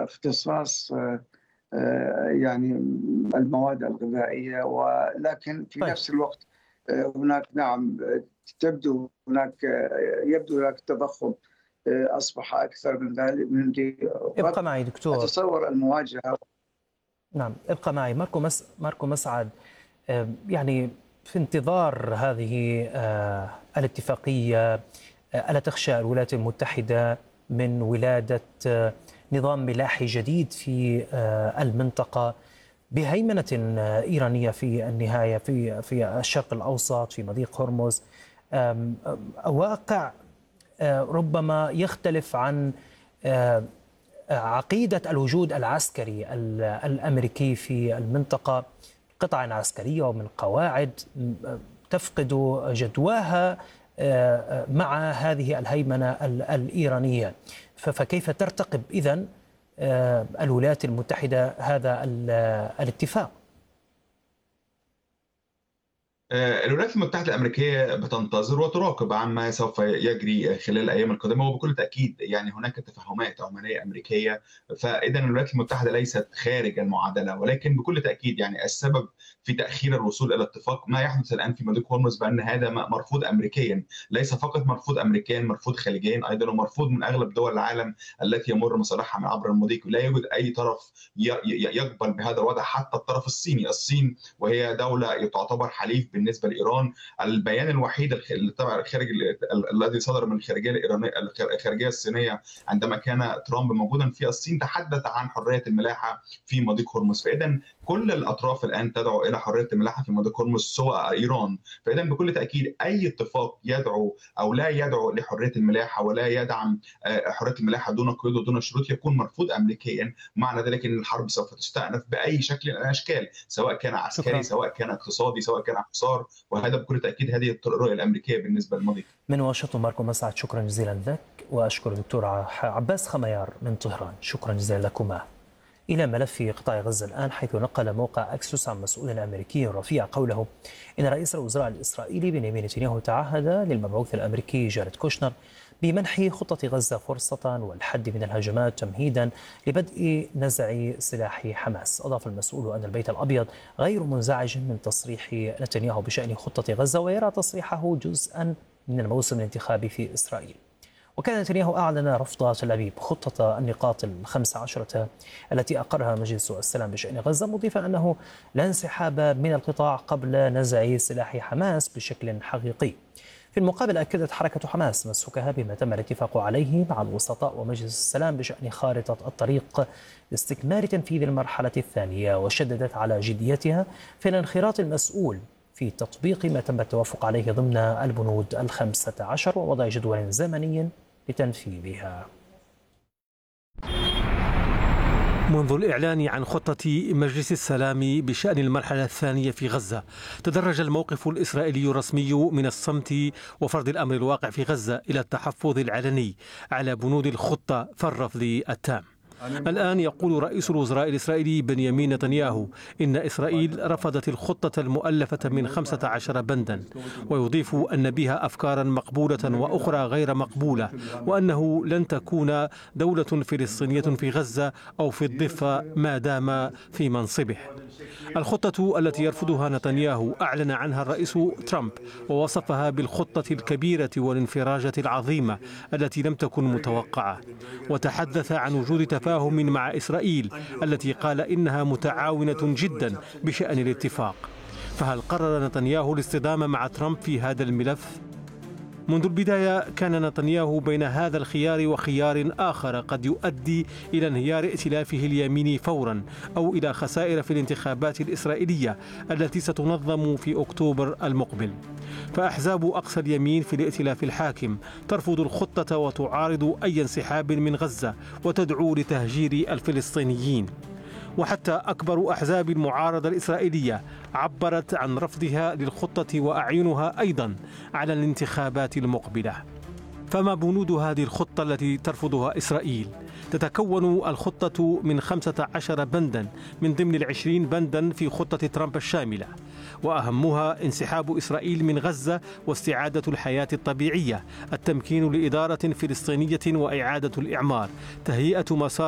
اختصاص يعني المواد الغذائية، ولكن في طيب. نفس الوقت هناك نعم يبدو هناك تضخم أصبح أكثر من ذلك. ابقى معي دكتور. أتصور المواجهة. نعم، ابقى معي ماركو مسعد. يعني في انتظار هذه الاتفاقية، ألا تخشى الولايات المتحدة من ولادة نظام ملاحي جديد في المنطقة بهيمنة إيرانية في النهاية في الشرق الأوسط، في مضيق هرمز؟ واقع ربما يختلف عن عقيدة الوجود العسكري الأمريكي في المنطقة، قطع عسكرية ومن قواعد تفقد جدواها مع هذه الهيمنة الإيرانية. فكيف ترتقب إذن الولايات المتحدة هذا الاتفاق؟ الولايات المتحدة الأمريكية بتنتظر وتراقب عما سوف يجري خلال الأيام القادمة، وبكل تأكيد يعني هناك تفاهمات عمانية أمريكية، فإذا الولايات المتحدة ليست خارج المعادلة، ولكن بكل تأكيد يعني السبب في تأخير الوصول إلى اتفاق ما يحدث الآن في مضيق هرمز بأن هذا مرفوض أمريكيا، ليس فقط مرفوض أمريكيا، مرفوض خليجيا أيضا، ومرفوض من أغلب دول العالم التي يمر مصالحها من عبر المضيق. لا يوجد أي طرف يقبل بهذا الوضع، حتى الطرف الصيني. الصين وهي دولة تعتبر حليف بالنسبه لايران. البيان الوحيد الذي صدر من الخارجيه الايرانيه الخارجيه الصينيه عندما كان ترامب موجودا في الصين تحدث عن حريه الملاحه في مضيق هرمز، فاذا كل الاطراف الان تدعو الى حريه الملاحه في مضيق هرمز سواء ايران. فاذا بكل تاكيد اي اتفاق يدعو او لا يدعو لحريه الملاحه ولا يدعم حريه الملاحه دون قيود ودون شروط يكون مرفوض امريكيا. معنى ذلك ان الحرب سوف تستأنف باي شكل من الاشكال، سواء كان عسكري سواء كان اقتصادي سواء كان حصار، وهذا بكل تاكيد هذه الرؤيه الامريكيه بالنسبه للمضيق. من واشنطن ماركو مسعد، شكرا جزيلا لك، واشكر الدكتور عباس خميار من طهران، شكرا جزيلا لكما. إلى ملف قطاع غزة الآن، حيث نقل موقع أكسوس عن مسؤول أمريكي رفيع قوله إن رئيس الوزراء الإسرائيلي بنيامين نتنياهو تعهد للمبعوث الأمريكي جاريد كوشنر بمنح خطة غزة فرصة والحد من الهجمات تمهيدا لبدء نزع سلاح حماس. أضاف المسؤول أن البيت الأبيض غير منزعج من تصريح نتنياهو بشأن خطة غزة، ويرى تصريحه جزءا من الموسم الانتخابي في إسرائيل. وكان نتنياهو أعلن رفض تل أبيب خطة النقاط 15 التي أقرها مجلس السلام بشأن غزة، مضيفا أنه لا انسحاب من القطاع قبل نزع سلاح حماس بشكل حقيقي. في المقابل أكدت حركة حماس تمسكها بما تم الاتفاق عليه مع الوسطاء ومجلس السلام بشأن خارطة الطريق لاستكمال تنفيذ المرحلة الثانية، وشددت على جديتها في الانخراط المسؤول في تطبيق ما تم التوافق عليه ضمن البنود 15 ووضع جدول زمني لتنفيذها. منذ الإعلان عن خطة مجلس السلام بشأن المرحلة الثانية في غزة، تدرج الموقف الإسرائيلي الرسمي من الصمت وفرض الأمر الواقع في غزة إلى التحفظ العلني على بنود الخطة فالرفض التام. الآن يقول رئيس الوزراء الإسرائيلي بنيامين نتنياهو إن إسرائيل رفضت الخطة المؤلفة من 15 بندا، ويضيف أن بها أفكارا مقبولة وأخرى غير مقبولة، وأنه لن تكون دولة فلسطينية في غزة أو في الضفة ما دام في منصبه. الخطة التي يرفضها نتنياهو أعلن عنها الرئيس ترامب، ووصفها بالخطة الكبيرة والانفراجة العظيمة التي لم تكن متوقعة، وتحدث عن وجود تفاهم مع إسرائيل التي قال إنها متعاونة جدا بشأن الاتفاق. فهل قرر نتنياهو الاصطدام مع ترامب في هذا الملف؟ منذ البداية كان نتنياهو بين هذا الخيار وخيار آخر قد يؤدي إلى انهيار ائتلافه اليميني فورا، أو إلى خسائر في الانتخابات الإسرائيلية التي ستنظم في أكتوبر المقبل. فأحزاب أقصى اليمين في الائتلاف الحاكم ترفض الخطة وتعارض أي انسحاب من غزة وتدعو لتهجير الفلسطينيين. وحتى أكبر أحزاب المعارضة الإسرائيلية عبرت عن رفضها للخطة وأعينها أيضا على الانتخابات المقبلة. فما بنود هذه الخطة التي ترفضها إسرائيل؟ تتكون الخطة من 15 بندا من ضمن 20 بندا في خطة ترامب الشاملة، وأهمها انسحاب إسرائيل من غزة واستعادة الحياة الطبيعية، التمكين لإدارة فلسطينية وإعادة الإعمار، تهيئة مسار